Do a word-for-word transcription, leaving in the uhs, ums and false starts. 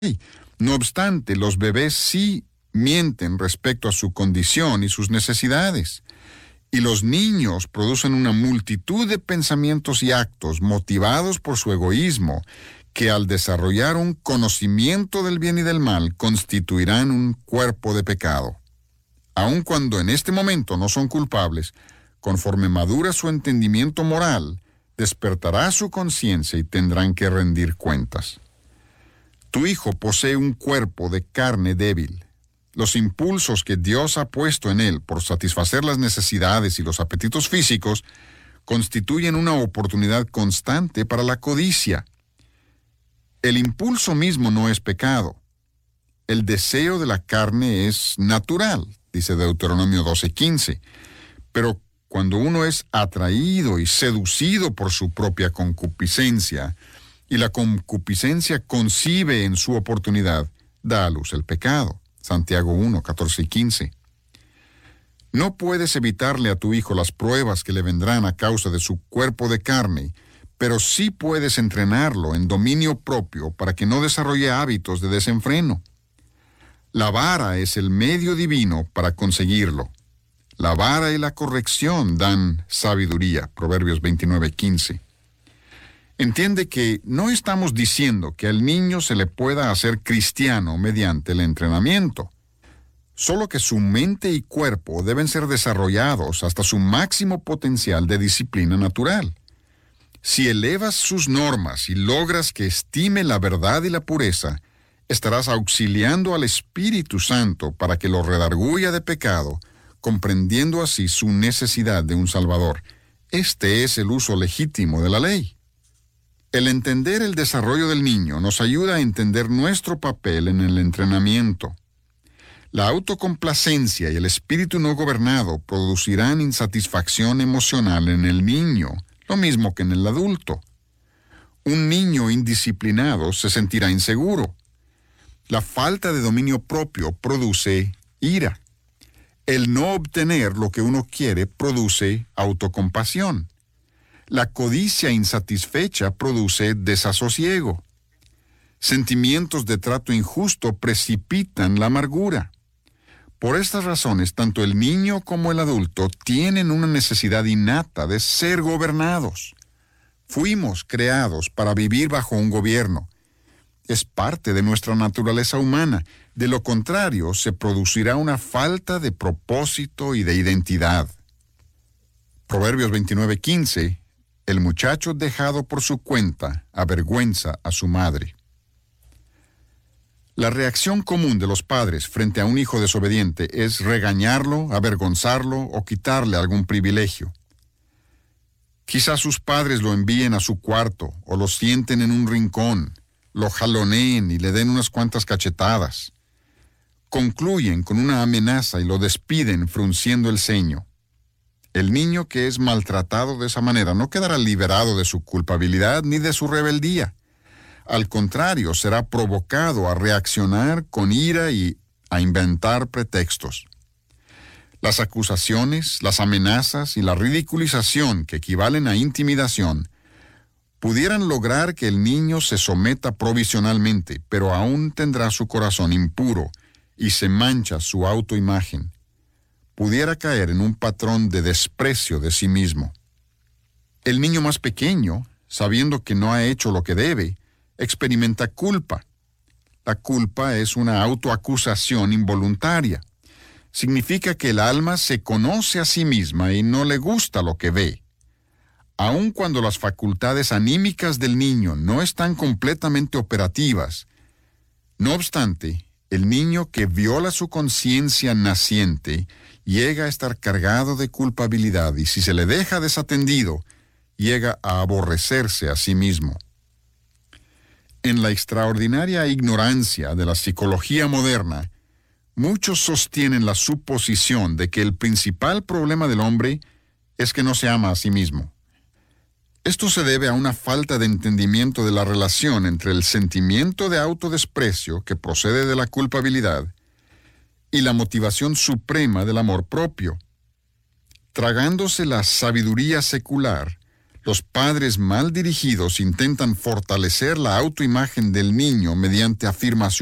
No obstante, los bebés sí mienten respecto a su condición y sus necesidades. Y los niños producen una multitud de pensamientos y actos motivados por su egoísmo, que al desarrollar un conocimiento del bien y del mal, constituirán un cuerpo de pecado. Aun cuando en este momento no son culpables, conforme madura su entendimiento moral, despertará su conciencia y tendrán que rendir cuentas. Tu hijo posee un cuerpo de carne débil. Los impulsos que Dios ha puesto en él por satisfacer las necesidades y los apetitos físicos constituyen una oportunidad constante para la codicia. El impulso mismo no es pecado. El deseo de la carne es natural, dice Deuteronomio doce quince, pero cuando uno es atraído y seducido por su propia concupiscencia, y la concupiscencia concibe en su oportunidad, da a luz el pecado. Santiago uno, catorce y quince. No puedes evitarle a tu hijo las pruebas que le vendrán a causa de su cuerpo de carne, pero sí puedes entrenarlo en dominio propio para que no desarrolle hábitos de desenfreno. La vara es el medio divino para conseguirlo. La vara y la corrección dan sabiduría. Proverbios veintinueve quince. Entiende que no estamos diciendo que al niño se le pueda hacer cristiano mediante el entrenamiento, solo que su mente y cuerpo deben ser desarrollados hasta su máximo potencial de disciplina natural. Si elevas sus normas y logras que estime la verdad y la pureza, estarás auxiliando al Espíritu Santo para que lo redarguya de pecado, comprendiendo así su necesidad de un Salvador. Este es el uso legítimo de la ley. El entender el desarrollo del niño nos ayuda a entender nuestro papel en el entrenamiento. La autocomplacencia y el espíritu no gobernado producirán insatisfacción emocional en el niño, lo mismo que en el adulto. Un niño indisciplinado se sentirá inseguro. La falta de dominio propio produce ira. El no obtener lo que uno quiere produce autocompasión. La codicia insatisfecha produce desasosiego. Sentimientos de trato injusto precipitan la amargura. Por estas razones, tanto el niño como el adulto tienen una necesidad innata de ser gobernados. Fuimos creados para vivir bajo un gobierno. Es parte de nuestra naturaleza humana. De lo contrario, se producirá una falta de propósito y de identidad. Proverbios veintinueve quince. El muchacho dejado por su cuenta avergüenza a su madre. La reacción común de los padres frente a un hijo desobediente es regañarlo, avergonzarlo o quitarle algún privilegio. Quizás sus padres lo envíen a su cuarto o lo sienten en un rincón, lo jaloneen y le den unas cuantas cachetadas. Concluyen con una amenaza y lo despiden frunciendo el ceño. El niño que es maltratado de esa manera no quedará liberado de su culpabilidad ni de su rebeldía. Al contrario, será provocado a reaccionar con ira y a inventar pretextos. Las acusaciones, las amenazas y la ridiculización, que equivalen a intimidación, pudieran lograr que el niño se someta provisionalmente, pero aún tendrá su corazón impuro y se mancha su autoimagen. Pudiera caer en un patrón de desprecio de sí mismo. El niño más pequeño, sabiendo que no ha hecho lo que debe, experimenta culpa. La culpa es una autoacusación involuntaria. Significa que el alma se conoce a sí misma y no le gusta lo que ve. Aun cuando las facultades anímicas del niño no están completamente operativas, no obstante, el niño que viola su conciencia naciente llega a estar cargado de culpabilidad y si se le deja desatendido, llega a aborrecerse a sí mismo. En la extraordinaria ignorancia de la psicología moderna, muchos sostienen la suposición de que el principal problema del hombre es que no se ama a sí mismo. Esto se debe a una falta de entendimiento de la relación entre el sentimiento de autodesprecio que procede de la culpabilidad y la motivación suprema del amor propio. Tragándose la sabiduría secular, Los padres mal dirigidos intentan fortalecer la autoimagen del niño mediante afirmaciones